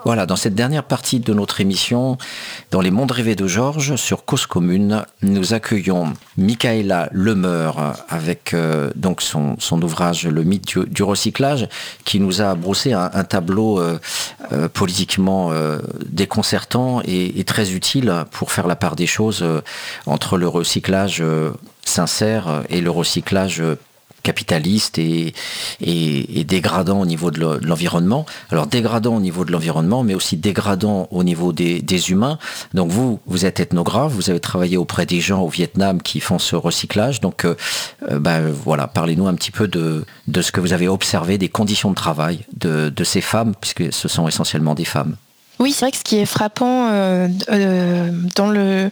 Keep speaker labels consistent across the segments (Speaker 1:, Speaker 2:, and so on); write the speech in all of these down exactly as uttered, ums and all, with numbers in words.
Speaker 1: Voilà, dans cette dernière partie de notre émission, dans les mondes rêvés de Georges, sur Cause Commune, nous accueillons Michaela Lemeur avec euh, donc son, son ouvrage Le mythe du, du recyclage, qui nous a brossé un, un tableau euh, euh, politiquement euh, déconcertant et, et très utile pour faire la part des choses euh, entre le recyclage euh, sincère et le recyclage euh, capitaliste et, et, et dégradant au niveau de l'environnement. Alors dégradant au niveau de l'environnement, mais aussi dégradant au niveau des, des humains. Donc vous, vous êtes ethnographe, vous avez travaillé auprès des gens au Vietnam qui font ce recyclage. Donc euh, ben, voilà, parlez-nous un petit peu de, de ce que vous avez observé, des conditions de travail de, de ces femmes, puisque ce sont essentiellement des femmes.
Speaker 2: Oui, c'est vrai que ce qui est frappant euh, euh, dans le...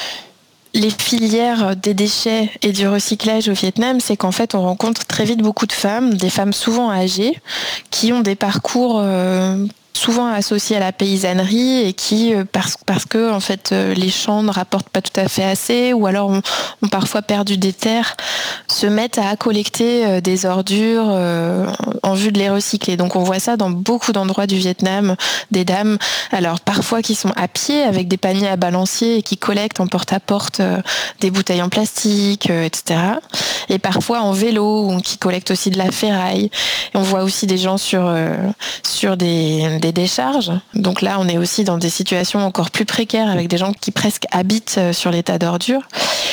Speaker 2: les filières des déchets et du recyclage au Vietnam, c'est qu'en fait, on rencontre très vite beaucoup de femmes, des femmes souvent âgées, qui ont des parcours euh, souvent associés à la paysannerie et qui, parce, parce que en fait, les champs ne rapportent pas tout à fait assez, ou alors ont, ont parfois perdu des terres, se mettent à collecter des ordures euh, en vue de les recycler. Donc on voit ça dans beaucoup d'endroits du Vietnam, des dames, alors parfois qui sont à pied avec des paniers à balancier et qui collectent en porte-à-porte euh, des bouteilles en plastique, euh, et cetera. Et parfois en vélo, ou qui collectent aussi de la ferraille. Et on voit aussi des gens sur, euh, sur des, des décharges. Donc là, on est aussi dans des situations encore plus précaires avec des gens qui presque habitent sur les tas d'ordures.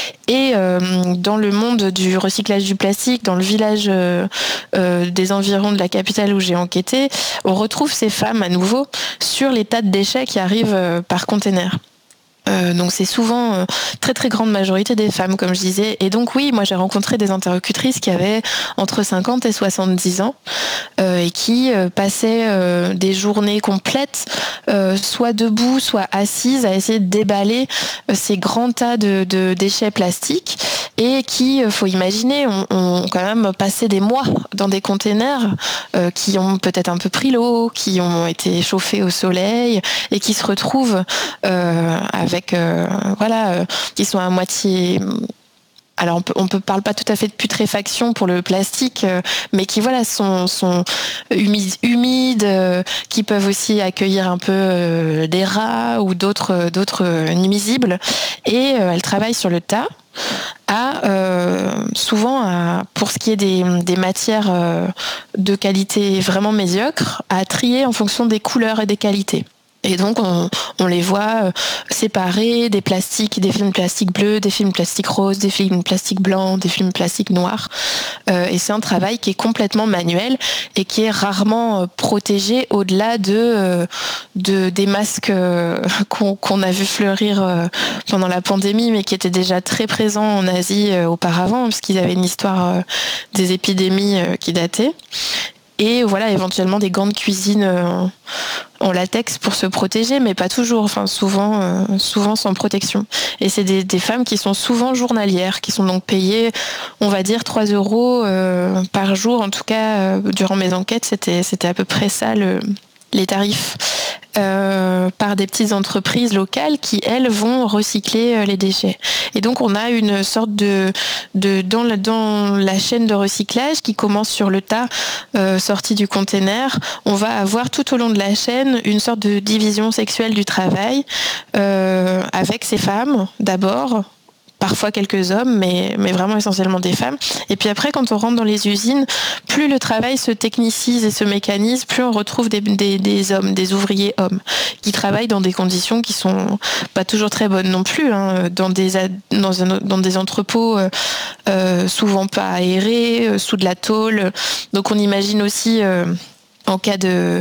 Speaker 2: Et euh, dans le monde du recyclage du plastique, dans le village euh, euh, des environs de la capitale où j'ai enquêté, on retrouve ces femmes à nouveau sur les tas de déchets qui arrivent euh, par container. Euh, donc c'est souvent euh, très très grande majorité des femmes, comme je disais. Et donc oui, moi j'ai rencontré des interlocutrices qui avaient entre cinquante et soixante-dix ans euh, et qui euh, passaient euh, des journées complètes, euh, soit debout, soit assises, à essayer de déballer euh, ces grands tas de, de déchets plastiques, et qui, euh, faut imaginer, ont, ont quand même passé des mois dans des containers euh, qui ont peut-être un peu pris l'eau, qui ont été chauffés au soleil et qui se retrouvent euh, avec Avec, euh, voilà, euh, qui sont à moitié. Alors on peut, on peut parle pas tout à fait de putréfaction pour le plastique, euh, mais qui voilà sont, sont humides, humides euh, qui peuvent aussi accueillir un peu euh, des rats ou d'autres d'autres nuisibles. Et euh, elles travaillent sur le tas. À, euh, souvent, à, pour ce qui est des, des matières euh, de qualité vraiment médiocre, à trier en fonction des couleurs et des qualités. Et donc, on, on les voit séparer des plastiques, des films plastiques bleus, des films plastiques roses, des films plastiques blancs, des films plastiques noirs. Euh, et c'est un travail qui est complètement manuel et qui est rarement protégé au-delà de, de des masques qu'on, qu'on a vu fleurir pendant la pandémie, mais qui étaient déjà très présents en Asie auparavant, puisqu'ils avaient une histoire des épidémies qui datait. Et voilà, éventuellement des gants de cuisine euh, en latex pour se protéger, mais pas toujours, enfin souvent, euh, souvent sans protection. Et c'est des, des femmes qui sont souvent journalières, qui sont donc payées, on va dire, trois euros euh, par jour. En tout cas, euh, durant mes enquêtes, c'était, c'était à peu près ça le, les tarifs. Euh, par des petites entreprises locales qui, elles, vont recycler euh, les déchets. Et donc, on a une sorte de... de dans, la, dans la chaîne de recyclage qui commence sur le tas euh, sorti du container, on va avoir tout au long de la chaîne une sorte de division sexuelle du travail euh, avec ces femmes, d'abord, parfois quelques hommes, mais, mais vraiment essentiellement des femmes. Et puis après, quand on rentre dans les usines, plus le travail se technicise et se mécanise, plus on retrouve des, des, des hommes, des ouvriers hommes, qui travaillent dans des conditions qui sont pas toujours très bonnes non plus, hein, dans, des, dans, un, dans des entrepôts euh, euh, souvent pas aérés, euh, sous de la tôle. Donc on imagine aussi, euh, en cas de...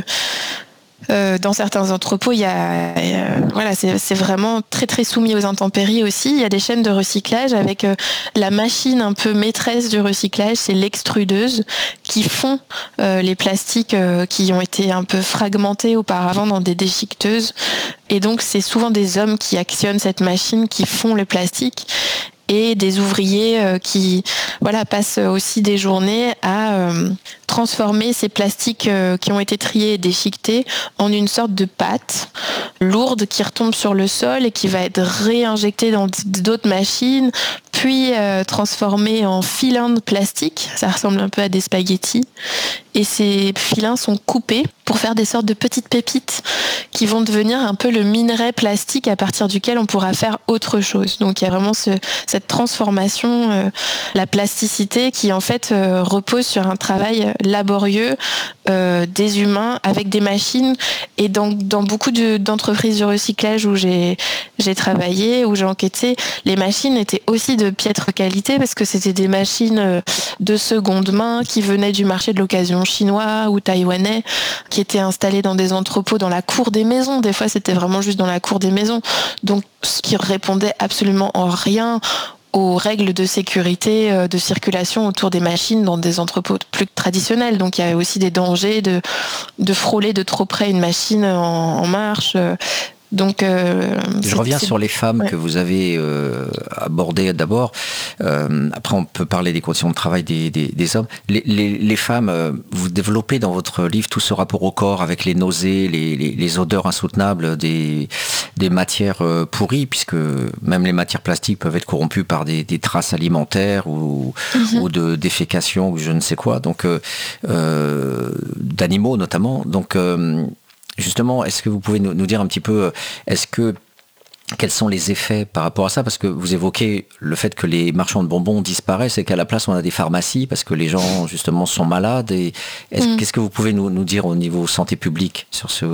Speaker 2: Euh, dans certains entrepôts, il y a, euh, voilà, c'est, c'est vraiment très très soumis aux intempéries aussi. Il y a des chaînes de recyclage avec euh, la machine un peu maîtresse du recyclage, c'est l'extrudeuse qui fond euh, les plastiques euh, qui ont été un peu fragmentés auparavant dans des déchiqueteuses. Et donc c'est souvent des hommes qui actionnent cette machine, qui font le plastique. Et des ouvriers euh, qui voilà, passent aussi des journées à euh, transformer ces plastiques euh, qui ont été triés et déchiquetés en une sorte de pâte lourde qui retombe sur le sol et qui va être réinjectée dans d'autres machines, puis euh, transformés en filins de plastique. Ça ressemble un peu à des spaghettis. Et ces filins sont coupés pour faire des sortes de petites pépites qui vont devenir un peu le minerai plastique à partir duquel on pourra faire autre chose. Donc il y a vraiment ce, cette transformation, euh, la plasticité qui en fait euh, repose sur un travail laborieux euh, des humains avec des machines. Et dans, dans beaucoup de, d'entreprises de recyclage où j'ai, j'ai travaillé, où j'ai enquêté, les machines étaient aussi de piètre qualité parce que c'était des machines de seconde main qui venaient du marché de l'occasion chinois ou taïwanais, qui étaient installés dans des entrepôts dans la cour des maisons. Des fois, c'était vraiment juste dans la cour des maisons. Donc, ce qui répondait absolument en rien aux règles de sécurité de circulation autour des machines dans des entrepôts plus traditionnels. Donc, il y avait aussi des dangers de, de frôler de trop près une machine en, en marche. Donc, euh,
Speaker 1: je reviens sur les femmes ouais. que vous avez euh, abordées d'abord. Euh, après, on peut parler des conditions de travail des, des, des hommes. Les, les, les femmes, euh, vous développez dans votre livre tout ce rapport au corps avec les nausées, les, les, les odeurs insoutenables des, des matières euh, pourries, puisque même les matières plastiques peuvent être corrompues par des, des traces alimentaires ou, mm-hmm. ou de défécation ou je ne sais quoi. Donc, euh, euh, d'animaux notamment. Donc, euh, justement, est-ce que vous pouvez nous, nous dire un petit peu, est-ce que, quels sont les effets par rapport à ça? Parce que vous évoquez le fait que les marchands de bonbons disparaissent et qu'à la place on a des pharmacies parce que les gens justement sont malades. Et mmh. Qu'est-ce que vous pouvez nous, nous dire au niveau santé publique sur ce...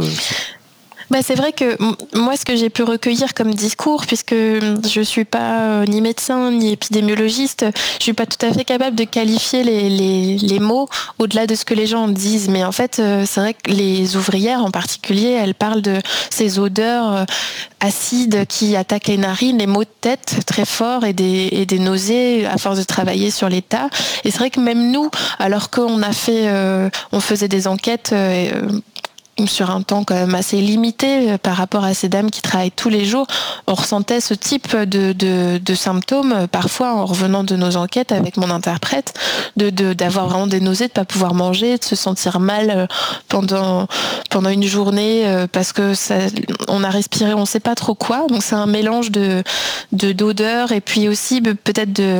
Speaker 2: Bah c'est vrai que moi, ce que j'ai pu recueillir comme discours, puisque je ne suis pas ni médecin ni épidémiologiste, je ne suis pas tout à fait capable de qualifier les, les, les mots au-delà de ce que les gens disent. Mais en fait, c'est vrai que les ouvrières en particulier, elles parlent de ces odeurs acides qui attaquent les narines, les maux de tête très forts et des, et des nausées à force de travailler sur les tas. Et c'est vrai que même nous, alors qu'on a fait, euh, on faisait des enquêtes euh, sur un temps quand même assez limité par rapport à ces dames qui travaillent tous les jours, on ressentait ce type de, de, de symptômes parfois en revenant de nos enquêtes avec mon interprète, de, de, d'avoir vraiment des nausées, de ne pas pouvoir manger, de se sentir mal pendant, pendant une journée parce que ça, on a respiré on ne sait pas trop quoi. Donc c'est un mélange de, de, d'odeurs et puis aussi peut-être de...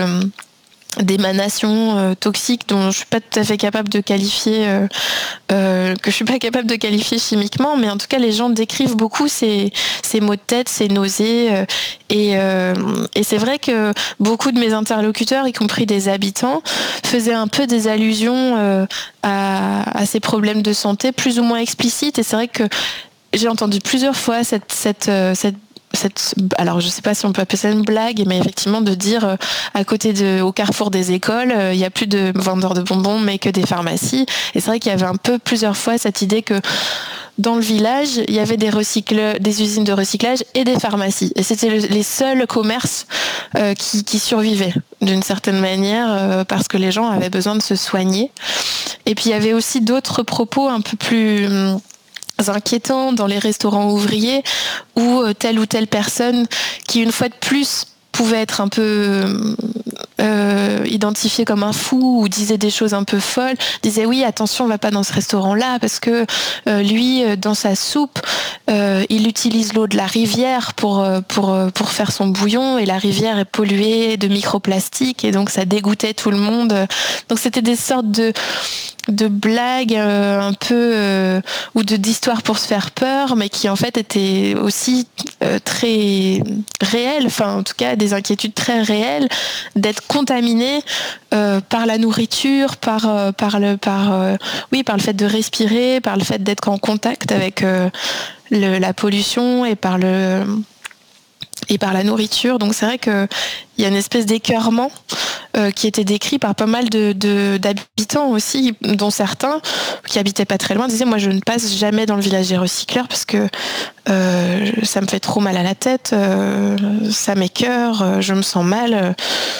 Speaker 2: d'émanations euh, toxiques dont je suis pas tout à fait capable de qualifier euh, euh, que je suis pas capable de qualifier chimiquement, mais en tout cas les gens décrivent beaucoup ces, ces maux de tête, ces nausées euh, et, euh, et c'est vrai que beaucoup de mes interlocuteurs, y compris des habitants, faisaient un peu des allusions euh, à, à ces problèmes de santé plus ou moins explicites. Et c'est vrai que j'ai entendu plusieurs fois cette, cette, cette Cette, alors je sais pas si on peut appeler ça une blague, mais effectivement de dire euh, à côté de, au carrefour des écoles, il euh, y a plus de vendeurs de bonbons mais que des pharmacies. Et c'est vrai qu'il y avait un peu plusieurs fois cette idée que dans le village, il y avait des recycle, des usines de recyclage et des pharmacies. Et c'était le, les seuls commerces euh, qui, qui survivaient d'une certaine manière euh, parce que les gens avaient besoin de se soigner. Et puis il y avait aussi d'autres propos un peu plus hum, inquiétant dans les restaurants ouvriers où telle ou telle personne qui une fois de plus pouvait être un peu euh, identifiée comme un fou ou disait des choses un peu folles, disait oui attention on va pas dans ce restaurant là parce que euh, lui dans sa soupe euh, il utilise l'eau de la rivière pour, pour, pour faire son bouillon et la rivière est polluée de microplastiques et donc ça dégoûtait tout le monde. Donc c'était des sortes de de blagues euh, un peu euh, ou de d'histoires pour se faire peur, mais qui en fait étaient aussi euh, très réelles, enfin en tout cas des inquiétudes très réelles d'être contaminé euh, par la nourriture, par euh, par le par euh, oui par le fait de respirer, par le fait d'être en contact avec euh, le, la pollution et par le et par la nourriture. Donc c'est vrai qu'il y a une espèce d'écœurement euh, qui était décrit par pas mal de, de, d'habitants aussi, dont certains qui habitaient pas très loin disaient moi je ne passe jamais dans le village des recycleurs parce que euh, ça me fait trop mal à la tête, euh, ça m'écœure, euh, je me sens mal. Euh.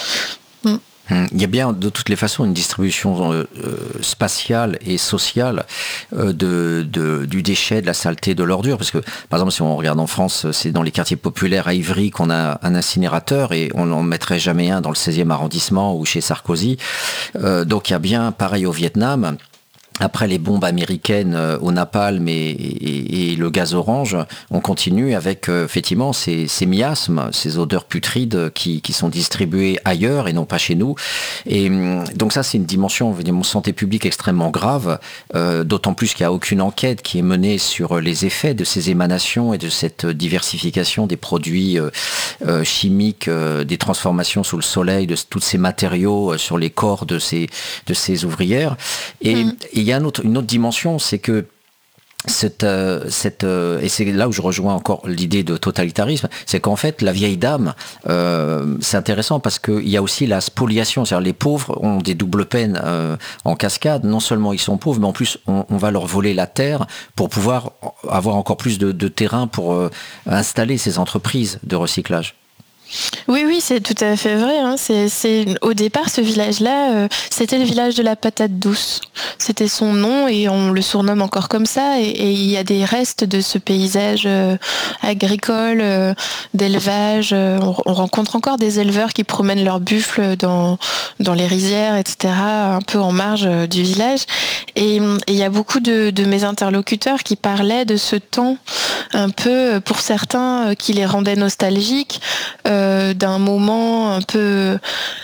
Speaker 1: Il y a bien de toutes les façons une distribution euh, spatiale et sociale euh, de, de, du déchet, de la saleté, de l'ordure. Parce que, par exemple, si on regarde en France, c'est dans les quartiers populaires à Ivry qu'on a un incinérateur et on n'en mettrait jamais un dans le seizième arrondissement ou chez Sarkozy. Euh, donc il y a bien, pareil au Vietnam, après les bombes américaines euh, au napalm et, et, et le gaz orange, on continue avec euh, effectivement ces, ces miasmes, ces odeurs putrides qui, qui sont distribuées ailleurs et non pas chez nous. Et donc ça, c'est une dimension, on va dire, santé publique extrêmement grave, euh, d'autant plus qu'il n'y a aucune enquête qui est menée sur les effets de ces émanations et de cette diversification des produits euh, euh, chimiques, euh, des transformations sous le soleil, de tous ces matériaux euh, sur les corps de ces, de ces ouvrières. Et, mmh. et il y a une autre, une autre dimension, c'est que cette, euh, cette, euh, et c'est là où je rejoins encore l'idée de totalitarisme, c'est qu'en fait la vieille dame, euh, c'est intéressant parce qu'il y a aussi la spoliation, c'est-à-dire les pauvres ont des doubles peines euh, en cascade, non seulement ils sont pauvres, mais en plus on, on va leur voler la terre pour pouvoir avoir encore plus de, de terrain pour euh, installer ces entreprises de recyclage.
Speaker 2: Oui, oui, c'est tout à fait vrai. Hein. C'est, c'est, au départ, ce village-là, euh, c'était le village de la patate douce. C'était son nom et on le surnomme encore comme ça. Et, et il y a des restes de ce paysage euh, agricole, euh, d'élevage. Euh, on, on rencontre encore des éleveurs qui promènent leurs buffles dans, dans les rizières, et cetera, un peu en marge euh, du village. Et il y a beaucoup de, de mes interlocuteurs qui parlaient de ce temps, un peu, pour certains, euh, qui les rendait nostalgiques. Euh, d'un moment un peu,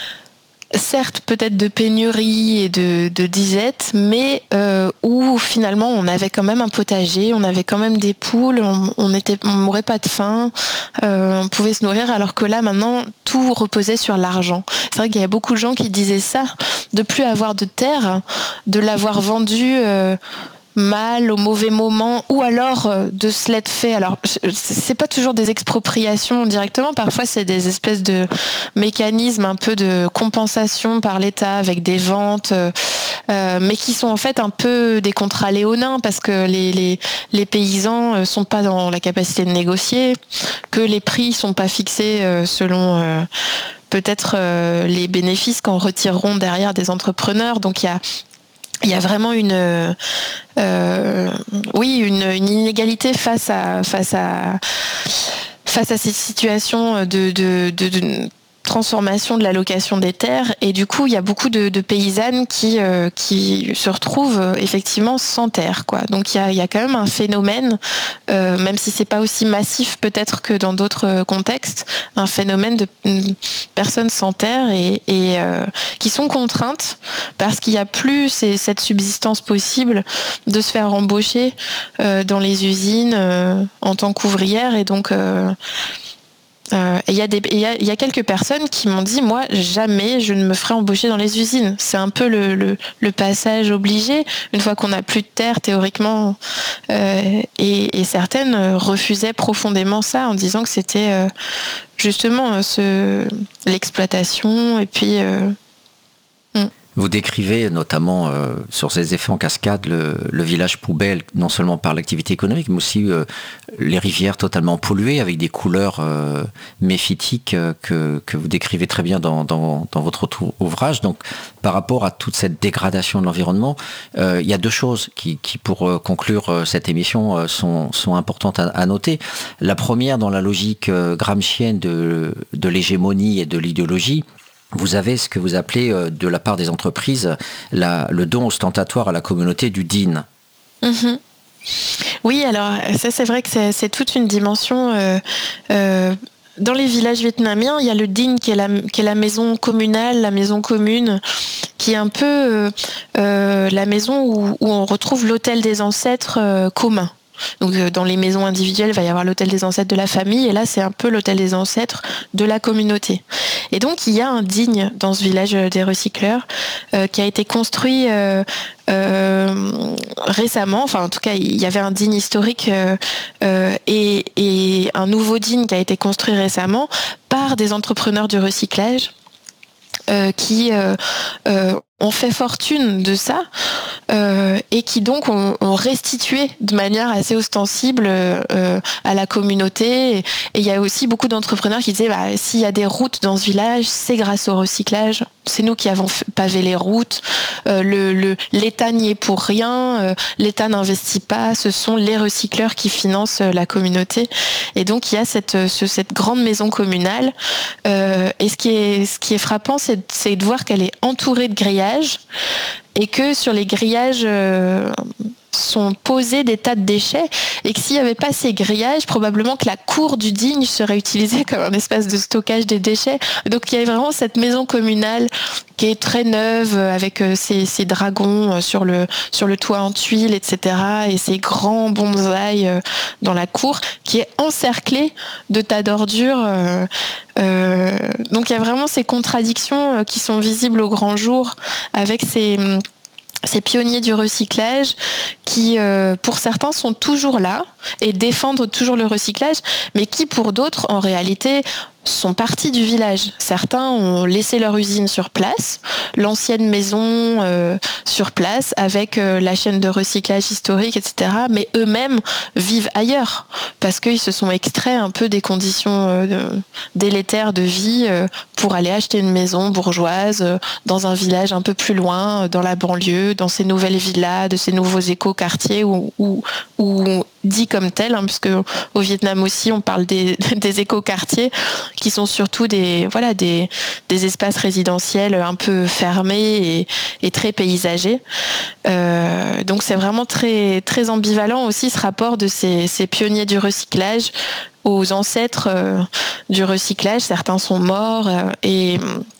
Speaker 2: certes peut-être de pénurie et de, de disette, mais euh, où finalement on avait quand même un potager, on avait quand même des poules, on, on était, on mourait pas de faim, euh, on pouvait se nourrir, alors que là maintenant tout reposait sur l'argent. C'est vrai qu'il y a beaucoup de gens qui disaient ça, de plus avoir de terre, de l'avoir vendu euh, mal, au mauvais moment, ou alors euh, de se l'être fait. Alors, c'est pas toujours des expropriations directement, parfois c'est des espèces de mécanismes un peu de compensation par l'État avec des ventes, euh, euh, mais qui sont en fait un peu des contrats léonins parce que les, les, les paysans euh, sont pas dans la capacité de négocier, que les prix sont pas fixés euh, selon euh, peut-être euh, les bénéfices qu'en retireront derrière des entrepreneurs. Donc il y a Il y a vraiment une, euh, oui, une, une inégalité face à, face à, face à ces situations de, de, de, de transformation de l'allocation des terres, et du coup il y a beaucoup de, de paysannes qui euh, qui se retrouvent euh, effectivement sans terre, quoi. Donc il y a il y a quand même un phénomène, euh, même si c'est pas aussi massif peut-être que dans d'autres contextes, un phénomène de euh, personnes sans terre et, et euh, qui sont contraintes parce qu'il y a plus ces, cette subsistance possible de se faire embaucher euh, dans les usines euh, en tant qu'ouvrière, et donc euh, Euh, et il y a des, il y a, il y a quelques personnes qui m'ont dit, moi, jamais je ne me ferai embaucher dans les usines. C'est un peu le, le, le passage obligé, une fois qu'on n'a plus de terre, théoriquement. Euh, et, et certaines refusaient profondément ça, en disant que c'était euh, justement ce, l'exploitation, et puis... Euh,
Speaker 1: Vous décrivez notamment euh, sur ces effets en cascade le, le village poubelle, non seulement par l'activité économique, mais aussi euh, les rivières totalement polluées avec des couleurs euh, méphitiques euh, que, que vous décrivez très bien dans, dans, dans votre ouvrage. Donc, par rapport à toute cette dégradation de l'environnement, euh, il y a deux choses qui, qui pour euh, conclure euh, cette émission, euh, sont, sont importantes à, à noter. La première, dans la logique euh, gramscienne de, de l'hégémonie et de l'idéologie, vous avez ce que vous appelez, euh, de la part des entreprises, la, le don ostentatoire à la communauté du D I N.
Speaker 2: Mmh. Oui, alors ça c'est vrai que c'est, c'est toute une dimension. Euh, euh, dans les villages vietnamiens, il y a le D I N qui est la, qui est la maison communale, la maison commune, qui est un peu euh, euh, la maison où, où on retrouve l'autel des ancêtres euh, commun. Donc dans les maisons individuelles, il va y avoir l'autel des ancêtres de la famille, et là c'est un peu l'autel des ancêtres de la communauté. Et donc il y a un digne dans ce village des recycleurs euh, qui a été construit euh, euh, récemment, enfin en tout cas il y avait un digne historique euh, euh, et, et un nouveau digne qui a été construit récemment par des entrepreneurs du recyclage euh, qui euh, euh, ont fait fortune de ça, euh, et qui donc ont, ont restitué de manière assez ostensible euh, à la communauté. Et il y a aussi beaucoup d'entrepreneurs qui disaient, bah, s'il y a des routes dans ce village, c'est grâce au recyclage. C'est nous qui avons pavé les routes. Euh, le, le, l'État n'y est pour rien. Euh, L'État n'investit pas. Ce sont les recycleurs qui financent la communauté. Et donc il y a cette, ce, cette grande maison communale. Euh, et ce qui est, ce qui est frappant, c'est, c'est de voir qu'elle est entourée de grillages. grillages et que sur les grillages euh, sont posés des tas de déchets et que s'il n'y avait pas ces grillages, probablement que la cour du Digne serait utilisée comme un espace de stockage des déchets. Donc il y avait vraiment cette maison communale qui est très neuve avec ses, ses dragons sur le, sur le toit en tuiles, et cetera et ses grands bonsaïs dans la cour qui est encerclée de tas d'ordures. Euh, euh, donc il y a vraiment ces contradictions qui sont visibles au grand jour avec ces... ces pionniers du recyclage qui, euh, pour certains, sont toujours là et défendent toujours le recyclage, mais qui, pour d'autres, en réalité, sont partis du village. Certains ont laissé leur usine sur place, l'ancienne maison euh, sur place, avec euh, la chaîne de recyclage historique, et cetera. Mais eux-mêmes vivent ailleurs, parce qu'ils se sont extraits un peu des conditions euh, délétères de vie euh, pour aller acheter une maison bourgeoise euh, dans un village un peu plus loin, euh, dans la banlieue, dans ces nouvelles villas, de ces nouveaux éco-quartiers, où, où, où dit comme tel, hein, puisque au Vietnam aussi on parle des, des éco-quartiers qui sont surtout des, voilà, des, des espaces résidentiels un peu fermés et, et très paysagers. Euh, donc c'est vraiment très, très ambivalent aussi ce rapport de ces, ces pionniers du recyclage aux ancêtres euh, du recyclage. Certains sont morts euh, et...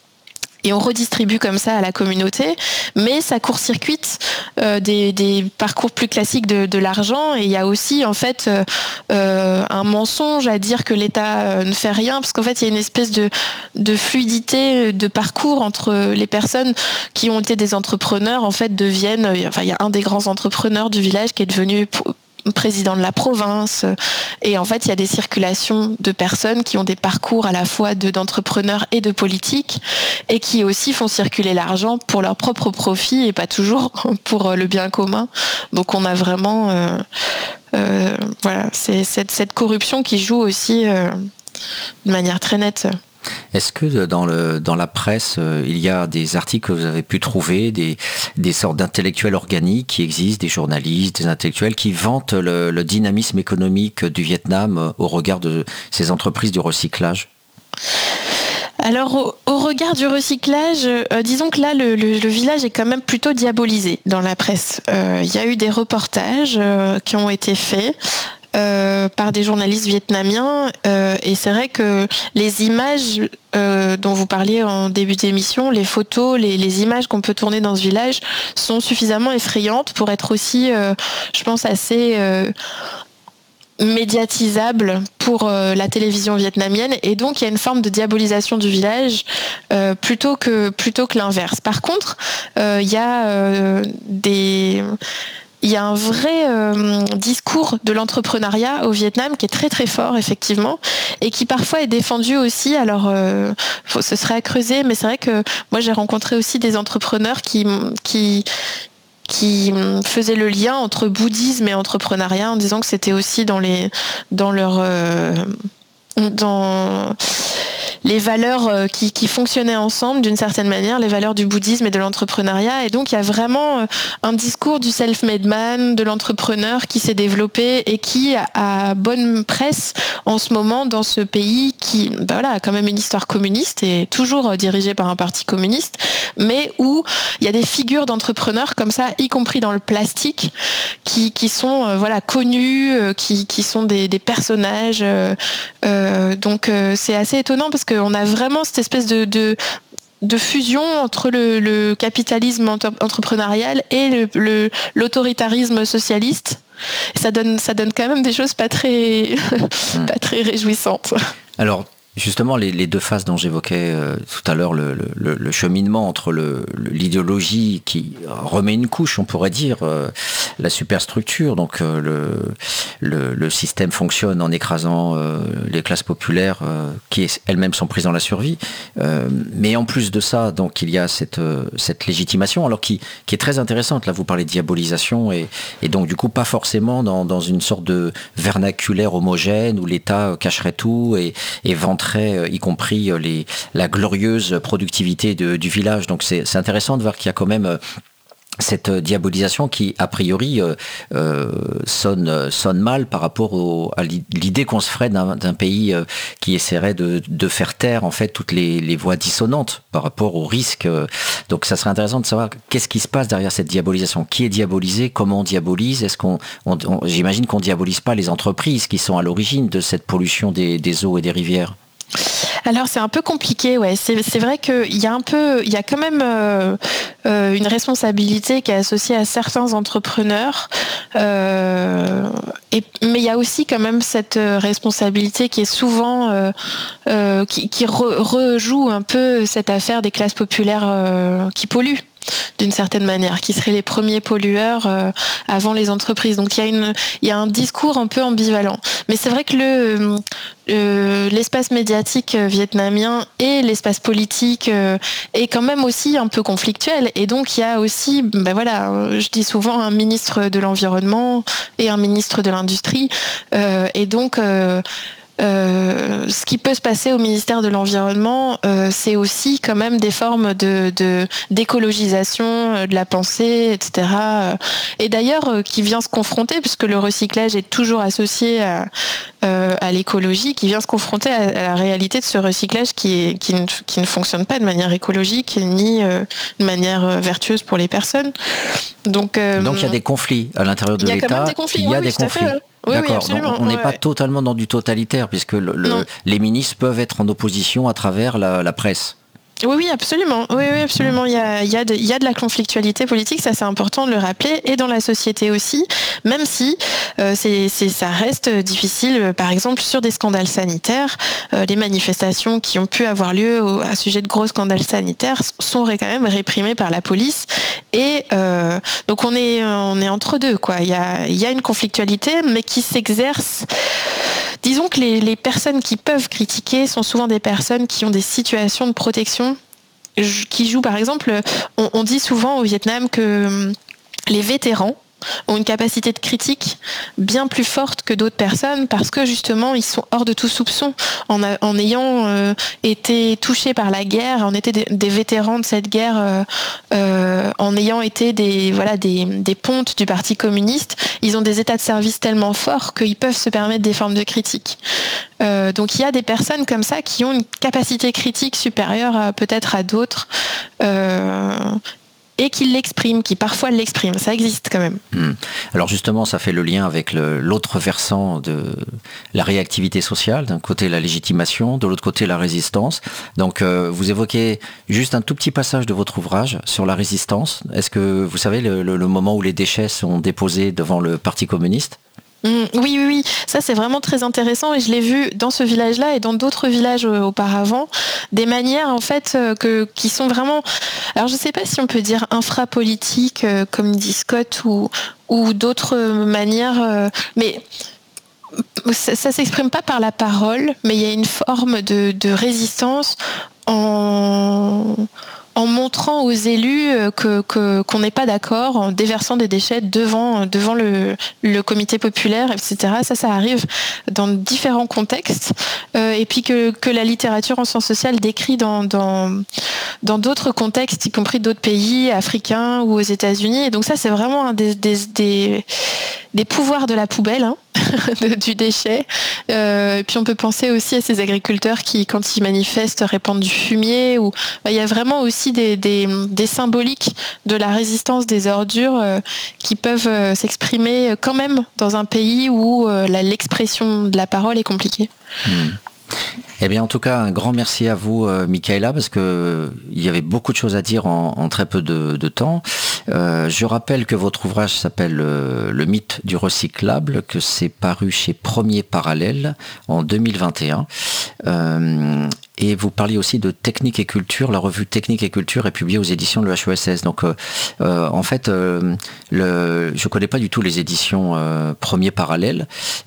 Speaker 2: Et on redistribue comme ça à la communauté, mais ça court-circuite euh, des, des parcours plus classiques de, de l'argent. Et il y a aussi en fait euh, un mensonge à dire que l'État euh, ne fait rien, parce qu'en fait il y a une espèce de, de fluidité de parcours entre les personnes qui ont été des entrepreneurs. En fait, deviennent. Enfin, il y a un des grands entrepreneurs du village qui est devenu président de la province, et en fait il y a des circulations de personnes qui ont des parcours à la fois de, d'entrepreneurs et de politiques et qui aussi font circuler l'argent pour leur propre profit et pas toujours pour le bien commun. Donc on a vraiment euh, euh, voilà, c'est cette, cette corruption qui joue aussi euh, de manière très nette.
Speaker 1: Est-ce que dans, le, dans la presse, euh, il y a des articles que vous avez pu trouver, des, des sortes d'intellectuels organiques qui existent, des journalistes, des intellectuels qui vantent le, le dynamisme économique du Vietnam euh, au regard de ces entreprises du recyclage ?
Speaker 2: Alors, au, au regard du recyclage, euh, disons que là, le, le, le village est quand même plutôt diabolisé dans la presse. Euh, il y a eu des reportages euh, qui ont été faits Euh, par des journalistes vietnamiens euh, et c'est vrai que les images euh, dont vous parliez en début d'émission, les photos, les, les images qu'on peut tourner dans ce village sont suffisamment effrayantes pour être aussi, euh, je pense, assez euh, médiatisables pour euh, la télévision vietnamienne, et donc il y a une forme de diabolisation du village euh, plutôt que, plutôt que l'inverse. Par contre, euh, il y a euh, des... Il y a un vrai euh, discours de l'entrepreneuriat au Vietnam qui est très très fort effectivement et qui parfois est défendu aussi. Alors euh, faut, ce serait à creuser, mais c'est vrai que moi j'ai rencontré aussi des entrepreneurs qui qui qui faisaient le lien entre bouddhisme et entrepreneuriat en disant que c'était aussi dans les dans leur euh, dans les valeurs qui, qui fonctionnaient ensemble d'une certaine manière, les valeurs du bouddhisme et de l'entrepreneuriat. Et donc il y a vraiment un discours du self-made man, de l'entrepreneur qui s'est développé et qui a bonne presse en ce moment dans ce pays qui ben voilà, a quand même une histoire communiste et toujours dirigé par un parti communiste, mais où il y a des figures d'entrepreneurs comme ça, y compris dans le plastique, qui, qui sont euh, voilà, connus, euh, qui, qui sont des, des personnages. Euh, euh, donc euh, c'est assez étonnant parce qu'on a vraiment cette espèce de, de, de fusion entre le, le capitalisme entrepreneurial et le, le, l'autoritarisme socialiste. Et ça donne, ça donne quand même des choses pas très, pas très réjouissantes.
Speaker 1: Alors, justement, les, les deux phases dont j'évoquais euh, tout à l'heure, le, le, le cheminement entre le, le, l'idéologie qui remet une couche, on pourrait dire, euh, la superstructure, donc euh, le, le, le système fonctionne en écrasant euh, les classes populaires euh, qui elles-mêmes sont prises dans la survie. Euh, mais en plus de ça, donc il y a cette, euh, cette légitimation, alors qui, qui est très intéressante. Là, vous parlez de diabolisation et, et donc du coup pas forcément dans, dans une sorte de vernaculaire homogène où l'État cacherait tout et, et vanterait y compris les, la glorieuse productivité de, du village. Donc c'est, c'est intéressant de voir qu'il y a quand même cette diabolisation qui, a priori, euh, euh, sonne, sonne mal par rapport au, à l'idée qu'on se ferait d'un, d'un pays euh, qui essaierait de, de faire taire en fait toutes les, les voix dissonantes par rapport au risque. Donc ça serait intéressant de savoir qu'est-ce qui se passe derrière cette diabolisation. Qui est diabolisé? Comment on diabolise? Est-ce qu'on, on, on, j'imagine qu'on ne diabolise pas les entreprises qui sont à l'origine de cette pollution des, des eaux et des rivières.
Speaker 2: Alors c'est un peu compliqué, ouais. C'est, c'est vrai qu'il y a un peu, il y a quand même euh, euh, une responsabilité qui est associée à certains entrepreneurs, euh, et, mais il y a aussi quand même cette responsabilité qui est souvent, euh, euh, qui, qui re, rejoue un peu cette affaire des classes populaires euh, qui polluent. D'une certaine manière, qui seraient les premiers pollueurs euh, avant les entreprises. Donc il y a une, il y a un discours un peu ambivalent. Mais c'est vrai que le, euh, l'espace médiatique vietnamien et l'espace politique euh, est quand même aussi un peu conflictuel. Et donc il y a aussi, ben voilà, je dis souvent un ministre de l'environnement et un ministre de l'industrie. Euh, et donc euh, Euh, ce qui peut se passer au ministère de l'Environnement, euh, c'est aussi quand même des formes de, de, d'écologisation de la pensée, et cetera. Et d'ailleurs, euh, qui vient se confronter, puisque le recyclage est toujours associé à, euh, à l'écologie, qui vient se confronter à, à la réalité de ce recyclage qui, est, qui, ne, qui ne fonctionne pas de manière écologique ni euh, de manière vertueuse pour les personnes. Donc, euh,
Speaker 1: Donc il y a des conflits à l'intérieur de
Speaker 2: il y a
Speaker 1: l'État.
Speaker 2: Quand même des conflits.
Speaker 1: Il y a
Speaker 2: oui,
Speaker 1: des
Speaker 2: oui,
Speaker 1: conflits.
Speaker 2: Fait, oui,
Speaker 1: D'accord.
Speaker 2: oui, absolument.
Speaker 1: Donc, on n'est
Speaker 2: ouais,
Speaker 1: pas
Speaker 2: ouais.
Speaker 1: totalement dans du totalitaire, puisque le, le, les ministres peuvent être en opposition à travers la, la presse.
Speaker 2: Oui, oui, absolument. Oui, oui, absolument. Il y a, il y a de, il y a de la conflictualité politique, ça c'est important de le rappeler, et dans la société aussi, même si euh, c'est, c'est, ça reste difficile. Par exemple, sur des scandales sanitaires, euh, les manifestations qui ont pu avoir lieu au, à sujet de gros scandales sanitaires sont quand même réprimées par la police. Et euh, donc on est, on est entre deux, quoi. Il y a, il y a une conflictualité, mais qui s'exerce. Disons que les, les personnes qui peuvent critiquer sont souvent des personnes qui ont des situations de protection, qui jouent par exemple, on, on dit souvent au Vietnam que les vétérans ont une capacité de critique bien plus forte que d'autres personnes parce que justement ils sont hors de tout soupçon en, a, en ayant euh, été touchés par la guerre, en étant des, des vétérans de cette guerre, euh, euh, en ayant été des, voilà, des, des pontes du Parti communiste, ils ont des états de service tellement forts qu'ils peuvent se permettre des formes de critique. Euh, donc il y a des personnes comme ça qui ont une capacité critique supérieure à, peut-être à d'autres, euh, et qui l'expriment, qui parfois l'expriment. Ça existe quand même.
Speaker 1: Mmh. Alors justement, ça fait le lien avec le, l'autre versant de la réactivité sociale. D'un côté, la légitimation, de l'autre côté, la résistance. Donc, euh, vous évoquez juste un tout petit passage de votre ouvrage sur la résistance. Est-ce que vous savez le, le, le moment où les déchets sont déposés devant le Parti communiste ?
Speaker 2: Mmh, oui, oui, oui, ça c'est vraiment très intéressant et je l'ai vu dans ce village-là et dans d'autres villages euh, auparavant, des manières en fait euh, que, qui sont vraiment, alors je ne sais pas si on peut dire infrapolitiques euh, comme dit Scott ou, ou d'autres manières, euh, mais ça, ça s'exprime pas par la parole, mais il y a une forme de, de résistance en... en montrant aux élus que, que, qu'on n'est pas d'accord, en déversant des déchets devant, devant le, le comité populaire, et cetera. Ça, ça arrive dans différents contextes. Euh, et puis que, que la littérature en sciences sociales décrit dans, dans, dans d'autres contextes, y compris d'autres pays africains ou aux États-Unis. Et donc ça, c'est vraiment un des, des, des, des pouvoirs de la poubelle, hein, du déchet. Euh, et puis on peut penser aussi à ces agriculteurs qui, quand ils manifestent, répandent du fumier. Ou il y a vraiment aussi Des, des, des symboliques de la résistance des ordures euh, qui peuvent euh, s'exprimer quand même dans un pays où euh, la, l'expression de la parole est compliquée.
Speaker 1: Mmh. Eh bien, en tout cas, un grand merci à vous, euh, Michaela, parce que euh, il y avait beaucoup de choses à dire en, en très peu de, de temps. Euh, je rappelle que votre ouvrage s'appelle euh, Le mythe du recyclable, que c'est paru chez Premier Parallèle en deux mille vingt et un. Euh, et vous parliez aussi de Technique et Culture. La revue Technique et Culture est publiée aux éditions de l'E H E S S. Donc, euh, euh, en fait, euh, le, je ne connais pas du tout les éditions euh, Premier Parallèle.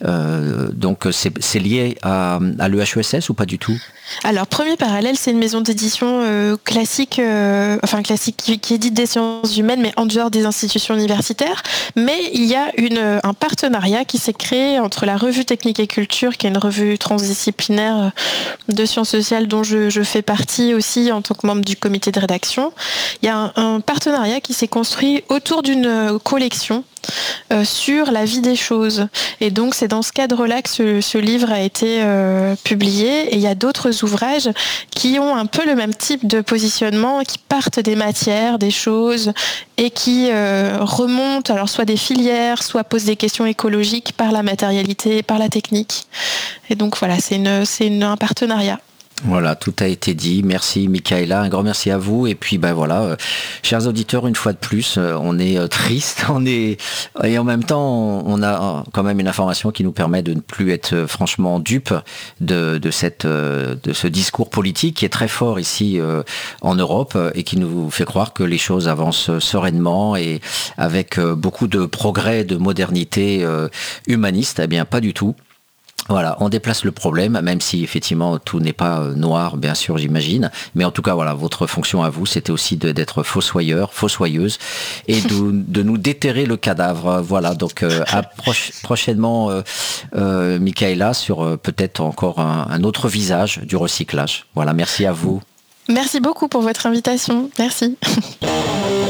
Speaker 1: Euh, donc c'est, c'est lié à, à l'E H E S S ou pas du tout ?
Speaker 2: Alors, premier parallèle, c'est une maison d'édition euh, classique, euh, enfin classique qui, qui édite des sciences humaines, mais en dehors des institutions universitaires. Mais il y a une, un partenariat qui s'est créé entre la revue Technique et Culture, qui est une revue transdisciplinaire de sciences sociales dont je, je fais partie aussi en tant que membre du comité de rédaction. Il y a un, un partenariat qui s'est construit autour d'une collection Euh, sur la vie des choses. Et donc c'est dans ce cadre-là que ce, ce livre a été euh, publié. Et il y a d'autres ouvrages qui ont un peu le même type de positionnement, qui partent des matières, des choses, et qui euh, remontent alors soit des filières, soit posent des questions écologiques par la matérialité, par la technique. Et donc voilà, c'est, une, c'est une, un partenariat.
Speaker 1: Voilà, tout a été dit. Merci Michaela, un grand merci à vous. Et puis ben voilà, euh, chers auditeurs, une fois de plus, euh, on est euh, triste, on est et en même temps, on, on a euh, quand même une information qui nous permet de ne plus être euh, franchement dupes de, de cette euh, de ce discours politique qui est très fort ici euh, en Europe euh, et qui nous fait croire que les choses avancent sereinement et avec euh, beaucoup de progrès, de modernité euh, humaniste. Eh bien, pas du tout. Voilà, on déplace le problème, même si effectivement tout n'est pas noir, bien sûr, j'imagine. Mais en tout cas, voilà, votre fonction à vous, c'était aussi de, d'être fossoyeur, fossoyeuse, et de, de nous déterrer le cadavre. Voilà, donc euh, à proche, prochainement, euh, euh, Michaela, sur euh, peut-être encore un, un autre visage du recyclage. Voilà, merci à vous.
Speaker 2: Merci beaucoup pour votre invitation. Merci.